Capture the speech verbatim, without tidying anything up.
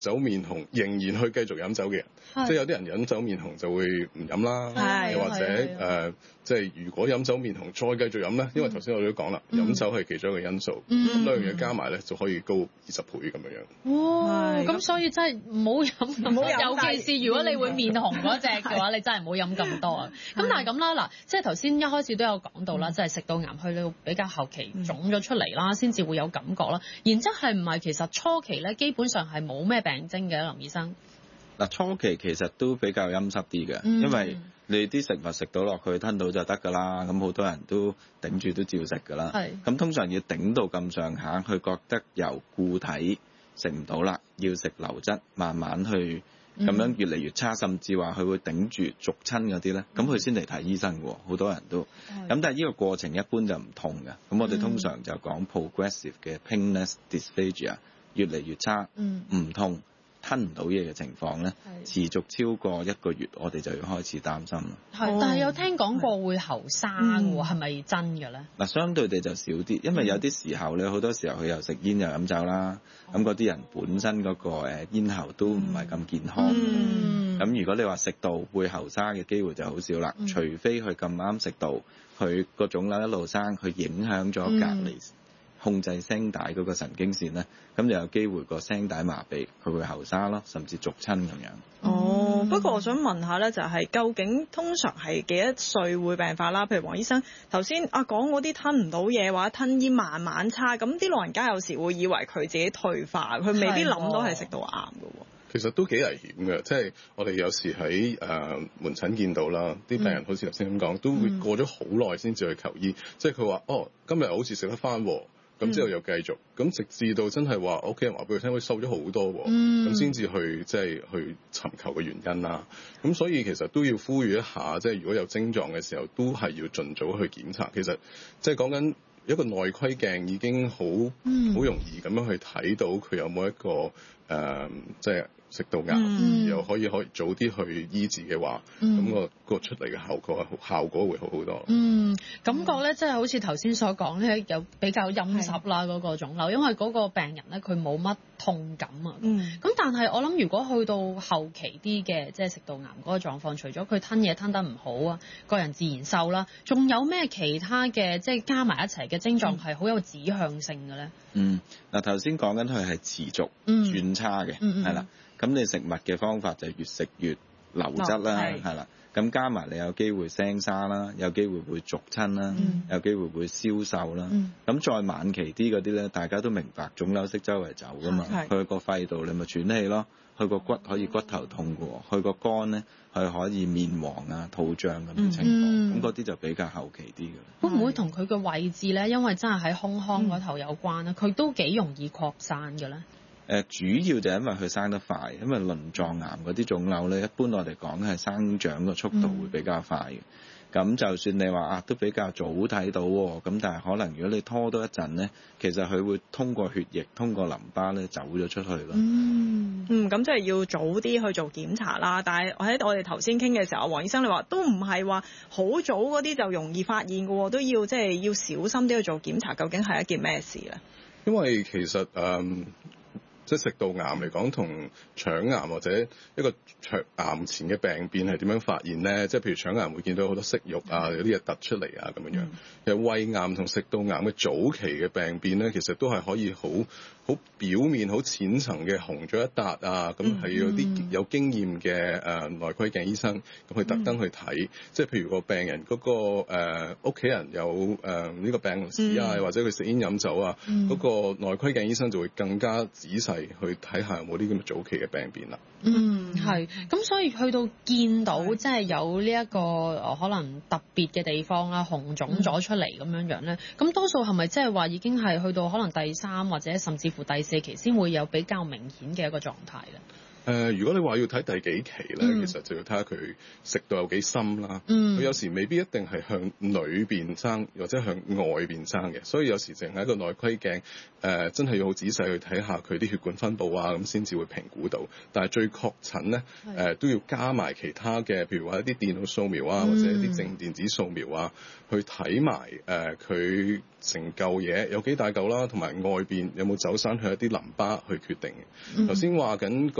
酒面紅仍然去繼續飲酒嘅人，即係有啲人飲酒面紅就會唔飲啦，又或者誒，即係如果飲酒面紅再繼續飲咧，因為頭先我哋都講啦，飲、嗯、酒係其中一個因素，咁、嗯、兩樣嘢加埋咧就可以高二十倍咁樣樣。 哇！咁所以真係唔好飲， 唔好飲， 尤其是如果你會面紅嗰隻嘅話，你真係唔好飲咁多啊。咁但係咁啦，嗱，即係頭先一開始都有講到啦，即係食道癌去到比較後期腫咗出嚟啦，先至會有感覺啦。然之後係唔係其實初期咧，基本上係冇咩病徵嘅，林醫生？ 嗱，初期其實都比較陰濕啲嘅，因為你啲食物食到落去吞到就得㗎啦，咁好多人都頂住都照食㗎啦。咁通常要頂到咁上下，佢覺得由固體食唔到啦，要食流質，慢慢去咁樣越嚟越差，甚至話佢會頂住逐親嗰啲咧，咁佢先嚟睇醫生喎。好多人都咁，但係呢個過程一般就唔痛嘅。咁我哋通常就講 progressive 嘅 painless dysphagia， 越嚟越差，唔痛。吞唔到嘢嘅情況咧，持續超過一個月，我哋就要開始擔心啦。 係，但係有聽講過會後生喎，係咪真嘅咧？ 嗱，相對地就少啲，因為有啲時候咧，好多時候佢又食煙又飲酒啦，咁嗰啲人本身嗰個誒咽喉都唔係咁健康。咁、嗯、如果你話食道會後生嘅機會就好少啦、嗯，除非佢咁啱食道，佢個腫瘤一路生，佢影響咗隔離。嗯控制聲帶嗰個神經線咧，咁就有機會個聲帶麻痹，佢會後沙咯，甚至逐親咁樣。 哦、嗯，不過我想問下咧，就係、是、究竟通常係幾多歲會病發啦？譬如黃醫生頭先啊講嗰啲吞唔到嘢或者吞咽慢慢差，咁啲老人家有時會以為佢自己退化，佢未必諗到係食道癌㗎喎。 其實都幾危險嘅，即係我哋有時喺誒、呃、門診見到啦，啲病人好似頭先咁講，都會過咗好耐先至去求醫，嗯、即係佢話哦，今日好似食得返喎。咁之後又繼續，咁直至到真係話屋企人話俾佢聽，佢瘦咗好多喎，咁先至去即係去尋求嘅原因啦。咁所以其實都要呼籲一下，即係如果有症狀嘅時候，都係要盡早去檢查。其實即係講緊一個內窺鏡已經好好、嗯、容易咁樣去睇到佢有冇一個誒、呃，即係食道癌，嗯、又可以可以早啲去醫治嘅話，咁、嗯、個個出嚟嘅效果效果會好好多。 嗯，感覺咧，即係好似頭先所講咧，有比較陰濕啦嗰個腫瘤，因為嗰個病人咧佢冇乜痛感啊。嗯。咁但係我諗，如果去到後期啲嘅，即係食道癌嗰個狀況，除咗佢吞嘢吞得唔好啊，個人自然瘦啦，仲有咩其他嘅即係加埋一齊嘅症狀係好有指向性嘅咧？ 嗯，嗱頭先講緊佢係持續轉差嘅，係、嗯、啦。咁你食物嘅方法就越食越流質啦，係啦。咁加埋你有機會聲沙啦，有機會會逐親啦、嗯，有機會會消瘦啦。咁、嗯、再晚期啲嗰啲咧，大家都明白腫瘤識周圍走噶嘛，去個肺度你咪喘氣咯，去個骨可以骨頭痛嘅喎，去個肝咧係可以面黃啊、肚脹咁嘅情況，咁嗰啲就比較後期啲嘅。 會唔會同佢嘅位置咧？因為真係喺胸腔嗰頭有關啦，佢、嗯、都幾容易擴散嘅咧。 誒主要就係因為佢生得快，因為輪狀癌嗰啲腫瘤咧，一般我哋講係生長個速度會比較快嘅。咁、嗯、就算你話啊，都比較早睇到喎，咁但係可能如果你拖多一陣咧，其實佢會通過血液、通過淋巴咧走咗出去咯。 嗯嗯，咁即係要早啲去做檢查啦。但係喺我哋頭先傾嘅時候，黃醫生你話都唔係話好早嗰啲就容易發現嘅喎，都要即係要小心啲去做檢查。究竟係一件咩事咧？ 因為其實誒。嗯即係食道癌嚟講，同腸癌或者一個腸癌前嘅病變係點樣發現咧？即係譬如腸癌會見到好多息肉啊，有啲嘢突出嚟啊咁樣樣。其實胃癌同食道癌嘅早期嘅病變咧，其實都係可以好好表面、好淺層嘅紅咗一笪啊，咁係有啲有經驗嘅誒內窺鏡醫生咁去特登去睇。即係譬如個病人嗰個誒屋企人有誒呢個病史啊，或者佢食煙飲酒啊，嗰個內窺鏡醫生就會更加仔細去睇下有冇啲咁嘅早期嘅病變啦。 嗯，係。咁所以去到見到即係有呢一個可能特別嘅地方啦，紅腫咗出嚟咁樣樣咧，咁多數係咪即係話已經係去到可能第三或者甚至乎第四期先會有比較明顯嘅一個狀態咧？ 誒、呃，如果你話要睇第幾期咧、嗯，其實就要睇下佢食到有幾深啦。佢、嗯、有時未必一定係向裏邊生，或者向外邊生嘅，所以有時淨係一個內窺鏡，誒、呃，真係要好仔細去睇下佢啲血管分佈啊，咁先至會評估到。但係最確診咧，誒、呃，都要加埋其他嘅，譬如話一啲電腦掃描啊，或者一啲正電子掃描啊，去睇埋誒佢成嚿嘢有幾大嚿啦，同埋外邊有冇走散去一啲淋巴去決定嘅。頭先話緊